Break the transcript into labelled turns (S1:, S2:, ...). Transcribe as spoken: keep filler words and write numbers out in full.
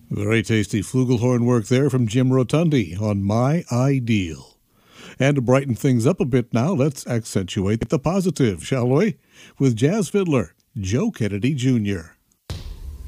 S1: Very tasty flugelhorn work there from Jim Rotundi on My Ideal. And to brighten things up a bit now, let's accentuate the positive, shall we? With jazz fiddler Joe Kennedy Junior